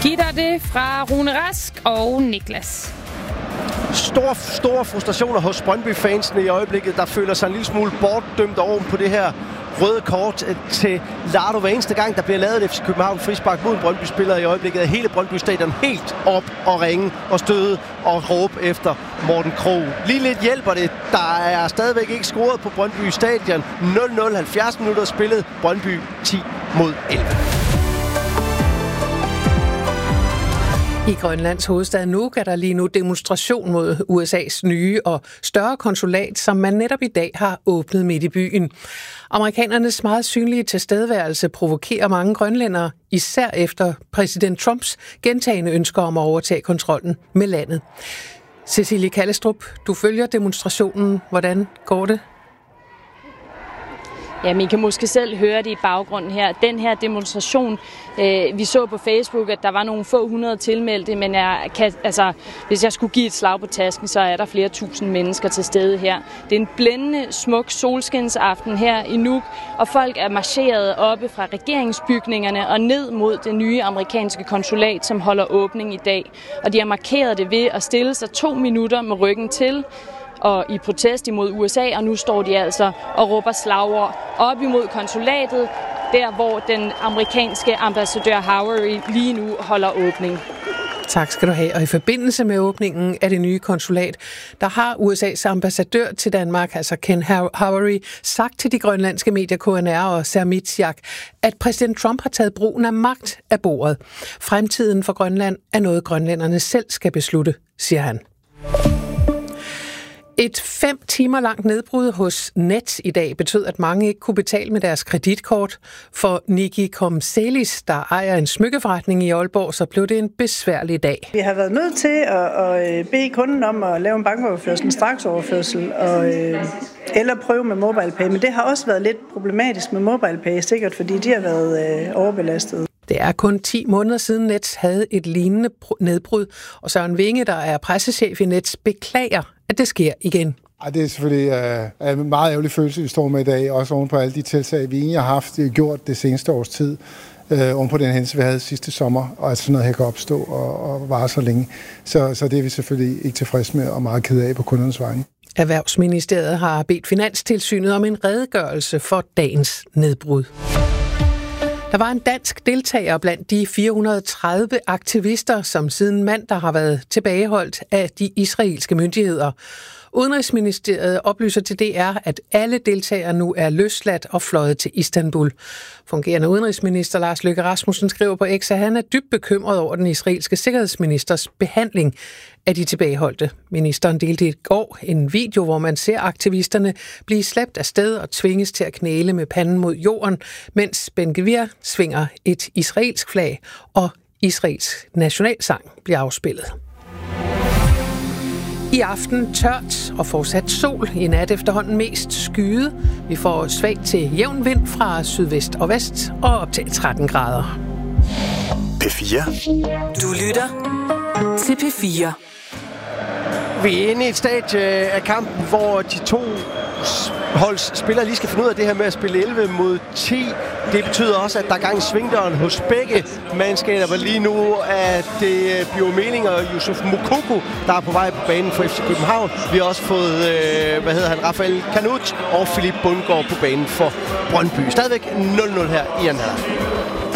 Giv dig det fra Rune Rask og Niklas. Store frustrationer hos Brøndby-fansene i øjeblikket, der føler sig en lille smule bortdømt oven på det her røde kort til Lardo. Hver eneste gang, der bliver lavet et FC København frispark mod en Brøndby-spiller i øjeblikket, er hele Brøndby-stadion helt op og ringe og støde og råbe efter Morten Krog. Lige lidt hjælper det. Der er stadigvæk ikke scoret på Brøndby Stadion. 0-0, 70 minutter spillet. Brøndby 10-11. I Grønlands hovedstad Nuuk er der lige nu demonstration mod USA's nye og større konsulat, som man netop i dag har åbnet midt i byen. Amerikanernes meget synlige tilstedeværelse provokerer mange grønlændere, især efter præsident Trumps gentagne ønsker om at overtage kontrollen med landet. Cecilie Kallestrup, du følger demonstrationen. Hvordan går det? Ja, man kan måske selv høre det i baggrunden her. Den her demonstration, vi så på Facebook, at der var nogle få hundrede tilmeldte, men hvis jeg skulle give et slag på tasken, så er der flere tusind mennesker til stede her. Det er en blændende, smuk solskinsaften her i Nuuk, og folk er marcheret oppe fra regeringsbygningerne og ned mod det nye amerikanske konsulat, som holder åbning i dag. Og de har markeret det ved at stille sig 2 minutter med ryggen til, og i protest imod USA, og nu står de altså og råber slagord op imod konsulatet, der hvor den amerikanske ambassadør Howery lige nu holder åbning. Tak skal du have. Og i forbindelse med åbningen af det nye konsulat, der har USA's ambassadør til Danmark, altså Ken Howery, sagt til de grønlandske medier KNR og Sermitsiaq, at præsident Trump har taget brugen af magt af bordet. Fremtiden for Grønland er noget, grønlænderne selv skal beslutte, siger han. Et 5 timer langt nedbrud hos Nets i dag betød, at mange ikke kunne betale med deres kreditkort. For Niki Komselis, der ejer en smykkeforretning i Aalborg, så blev det en besværlig dag. Vi har været nødt til at bede kunden om at lave en bankoverførsel, en straksoverførsel, eller prøve med MobilePay. Men det har også været lidt problematisk med MobilePay, sikkert fordi de har været overbelastet. Det er kun 10 måneder siden Nets havde et lignende nedbrud, og Søren Winge, der er pressechef i Nets, beklager, at det sker igen. Det er selvfølgelig en meget ærgerlig følelse, vi står med i dag, også oven på alle de tiltag, vi egentlig har haft gjort det seneste års tid, oven på den hændelse, vi havde sidste sommer, og at sådan noget her kan opstå og vare så længe. Så det er vi selvfølgelig ikke tilfredse med og meget ked af på kundernes vegne. Erhvervsministeriet har bedt Finanstilsynet om en redegørelse for dagens nedbrud. Der var en dansk deltager blandt de 430 aktivister, som siden mandag har været tilbageholdt af de israelske myndigheder. Udenrigsministeriet oplyser til DR, at alle deltagere nu er løsladt og fløjet til Istanbul. Fungerende udenrigsminister Lars Løkke Rasmussen skriver på X, at han er dybt bekymret over den israelske sikkerhedsministers behandling af de tilbageholdte. Ministeren delte i går en video, hvor man ser aktivisterne blive slæbt afsted og tvinges til at knæle med panden mod jorden, mens Ben Gvir svinger et israelsk flag, og Israels nationalsang bliver afspillet. I aften tørt og fortsat sol. I nat efterhånden mest skyet. Vi får svag til jævn vind fra sydvest og vest og op til 13 grader. P4. Du lytter til P4. Vi er inde i et stadie af kampen, hvor de to holds spillere lige skal finde ud af det her med at spille 11 mod 10. Det betyder også, at der er gang i svingdøren hos begge mandskaber lige nu, at det bliver Meling og Yusuf Moukoko, der er på vej på banen for FC København. Vi har også fået, Rafael Kanut og Philip Bundgaard på banen for Brøndby. Stadigvæk 0-0 her i anden halvleg.